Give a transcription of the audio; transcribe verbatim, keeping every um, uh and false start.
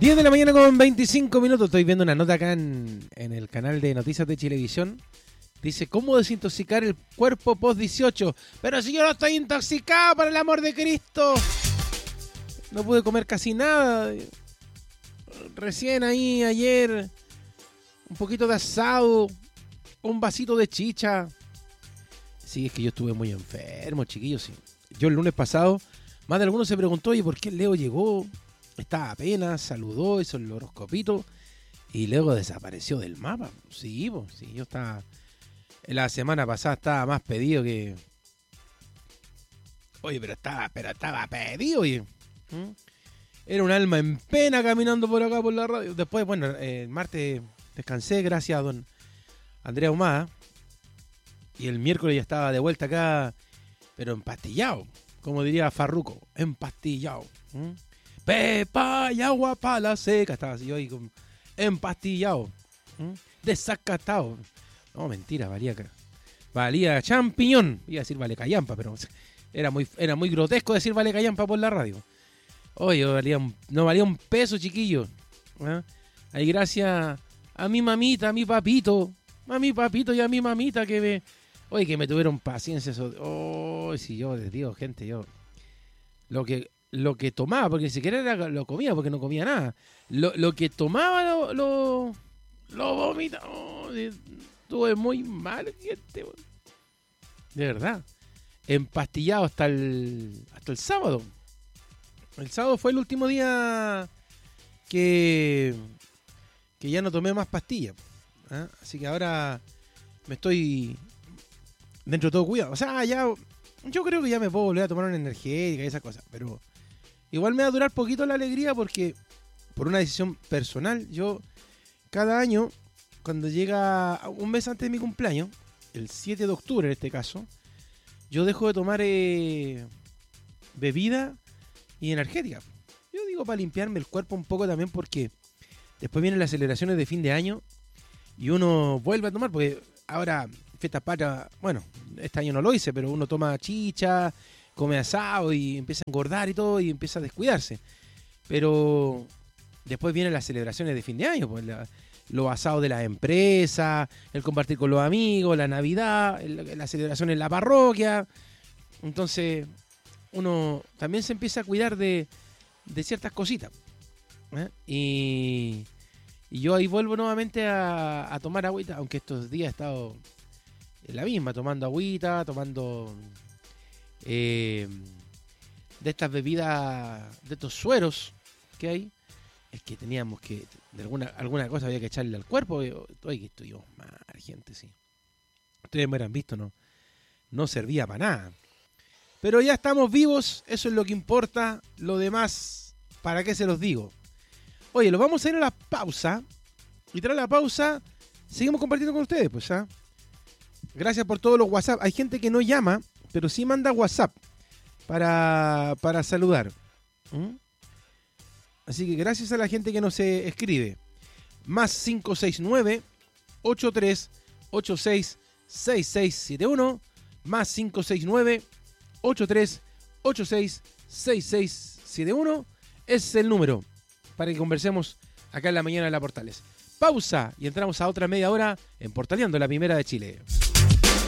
diez de la mañana con veinticinco minutos. Estoy viendo una nota acá en, en el canal de Noticias de Chilevisión. Dice, ¿cómo desintoxicar el cuerpo post dieciocho? Pero si yo no estoy intoxicado, por el amor de Cristo. No pude comer casi nada. Recién ahí, ayer, un poquito de asado, un vasito de chicha. Sí, es que yo estuve muy enfermo, chiquillos. Sí. Yo el lunes pasado, más de algunos se preguntó, oye, ¿por qué Leo llegó? Estaba apenas, saludó, hizo el horoscopito y luego desapareció del mapa. Sí, pues, sí, yo estaba... La semana pasada estaba más pedido que... Oye, pero estaba, pero estaba pedido, oye. ¿Mm? Era un alma en pena caminando por acá por la radio. Después, bueno, eh, el martes descansé gracias a don Andrea Humada. Y el miércoles ya estaba de vuelta acá, pero empastillado. Como diría Farruko, empastillado. ¿Mm? Pepa y agua para la seca. Estaba así yo ahí con empastillado. ¿Mm? Desacatado. No, mentira, valía valía champiñón. Iba a decir vale callampa, pero era muy, era muy grotesco decir vale callampa por la radio. Oye, valía un, no valía un peso, chiquillo. ¿Eh? Ahí gracias a mi mamita, a mi papito, a mi papito y a mi mamita que me... Oye, que me tuvieron paciencia. Oh, si yo les digo, gente, yo... Lo que, lo que tomaba, porque ni siquiera era, lo comía, porque no comía nada. Lo, lo que tomaba lo... Lo, lo vomitaba. Oh, estuve muy mal, gente. De verdad. Empastillado hasta el hasta el sábado. El sábado fue el último día que, que ya no tomé más pastillas. ¿Eh? Así que ahora me estoy dentro de todo cuidado. O sea, ya yo creo que ya me puedo volver a tomar una energética y esas cosas. Pero igual me va a durar poquito la alegría porque por una decisión personal, yo cada año... Cuando llega un mes antes de mi cumpleaños, el siete de octubre en este caso, yo dejo de tomar eh, bebida y energética. Yo digo para limpiarme el cuerpo un poco también porque después vienen las celebraciones de fin de año y uno vuelve a tomar, porque ahora fiestas patrias, bueno, este año no lo hice, pero uno toma chicha, come asado y empieza a engordar y todo y empieza a descuidarse. Pero después vienen las celebraciones de fin de año, pues la... los asados de las empresas, el compartir con los amigos, la Navidad, el, la celebración en la parroquia. Entonces, uno también se empieza a cuidar de, de ciertas cositas. ¿Eh? Y, y yo ahí vuelvo nuevamente a, a tomar agüita, aunque estos días he estado en la misma, tomando agüita, tomando eh, de estas bebidas, de estos sueros que hay. Es que teníamos que, de alguna, alguna cosa había que echarle al cuerpo. Oye, que estuvimos mal, gente, sí. Ustedes me hubieran visto, no, no servía para nada. Pero ya estamos vivos, eso es lo que importa. Lo demás, ¿para qué se los digo? Oye, lo vamos a ir a la pausa. Y tras la pausa, seguimos compartiendo con ustedes, pues, ¿ah? Gracias por todos los WhatsApp. Hay gente que no llama, pero sí manda WhatsApp para, para saludar. ¿Mm? Así que gracias a la gente que nos escribe. Más cinco seis nueve, ocho tres ocho seis, seis seis siete uno. Más cinco seis nueve, ocho tres ocho seis, seis seis siete uno. Ese es el número para que conversemos acá en la mañana de la Portales. Pausa y entramos a otra media hora en Portaleando, la primera de Chile.